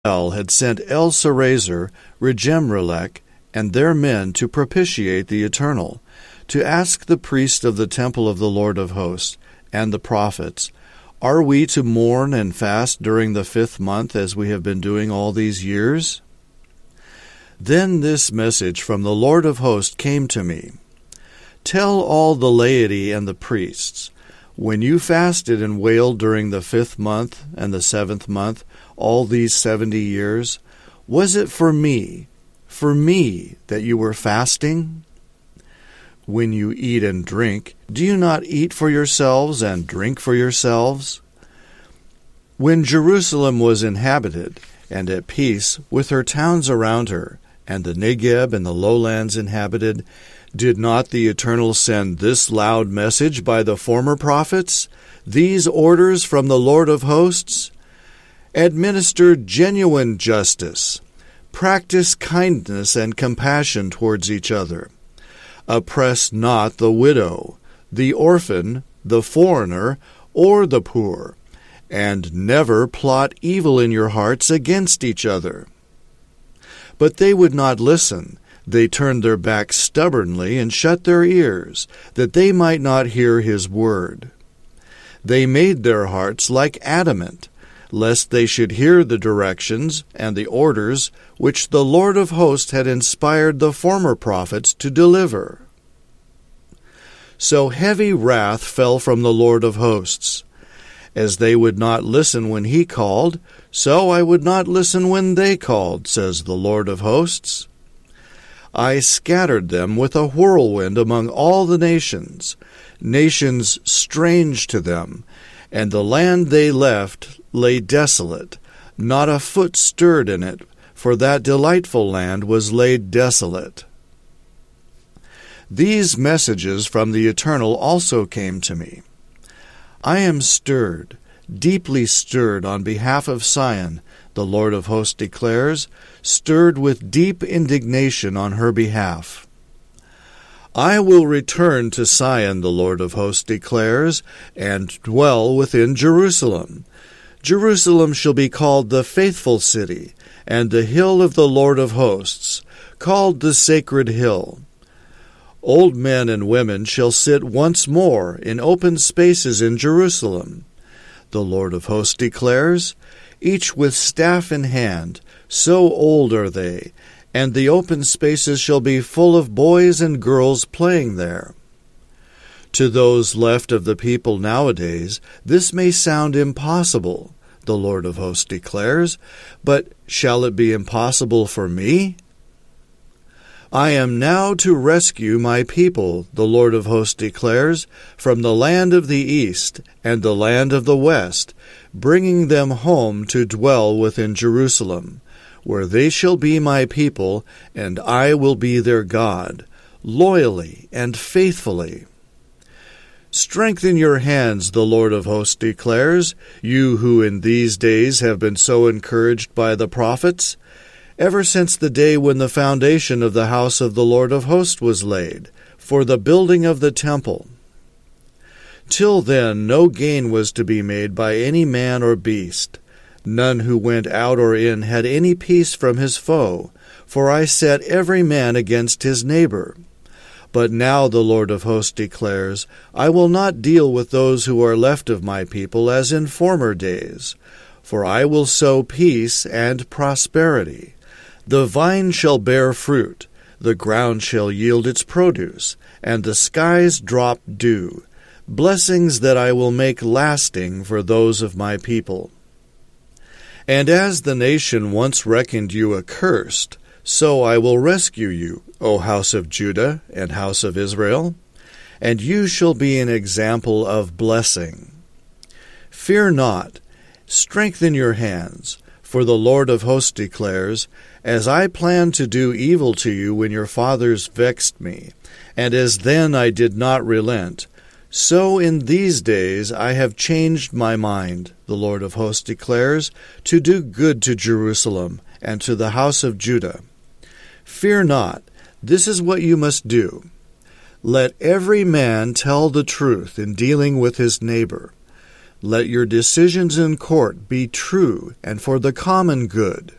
had sent Elsarrazar, Regemrelech, and their men to propitiate the Eternal, to ask the priest of the temple of the Lord of hosts, and the prophets, "Are we to mourn and fast during the 5th month, as we have been doing all these years?" Then this message from the Lord of hosts came to me. "Tell all the laity and the priests, when you fasted and wailed during the 5th month and the 7th month, all these 70 years, was it for me that you were fasting? When you eat and drink, do you not eat for yourselves and drink for yourselves? When Jerusalem was inhabited and at peace with her towns around her, and the Negeb and the lowlands inhabited, did not the Eternal send this loud message by the former prophets, these orders from the Lord of hosts? Administer genuine justice, practice kindness and compassion towards each other. Oppress not the widow, the orphan, the foreigner, or the poor, and never plot evil in your hearts against each other." But they would not listen. They turned their backs stubbornly and shut their ears, that they might not hear his word. They made their hearts like adamant, lest they should hear the directions and the orders which the Lord of hosts had inspired the former prophets to deliver. So heavy wrath fell from the Lord of hosts. As they would not listen when he called, so I would not listen when they called, says the Lord of hosts. I scattered them with a whirlwind among all the nations, nations strange to them, and the land they left lay desolate. Not a foot stirred in it, for that delightful land was laid desolate. These messages from the Eternal also came to me. I am stirred, deeply stirred on behalf of Sion, the Lord of hosts declares, stirred with deep indignation on her behalf. I will return to Sion, the Lord of hosts declares, and dwell within Jerusalem. Jerusalem shall be called the faithful city, and the hill of the Lord of hosts, called the sacred hill. Old men and women shall sit once more in open spaces in Jerusalem. The Lord of hosts declares, each with staff in hand, so old are they, and the open spaces shall be full of boys and girls playing there. To those left of the people nowadays, this may sound impossible, the Lord of hosts declares, but shall it be impossible for me? I am now to rescue my people, the Lord of hosts declares, from the land of the east and the land of the west, bringing them home to dwell within Jerusalem, where they shall be my people, and I will be their God, loyally and faithfully. Strengthen your hands, the Lord of hosts declares, you who in these days have been so encouraged by the prophets, ever since the day when the foundation of the house of the Lord of hosts was laid, for the building of the temple. Till then no gain was to be made by any man or beast. None who went out or in had any peace from his foe, for I set every man against his neighbor. But now the Lord of hosts declares, I will not deal with those who are left of my people as in former days, for I will sow peace and prosperity. The vine shall bear fruit, the ground shall yield its produce, and the skies drop dew, blessings that I will make lasting for those of my people. And as the nation once reckoned you accursed, so I will rescue you, O house of Judah and house of Israel, and you shall be an example of blessing. Fear not, strengthen your hands, for the Lord of hosts declares, as I planned to do evil to you when your fathers vexed me, and as then I did not relent, so in these days I have changed my mind, the Lord of hosts declares, to do good to Jerusalem and to the house of Judah. Fear not, this is what you must do. Let every man tell the truth in dealing with his neighbor. Let your decisions in court be true and for the common good.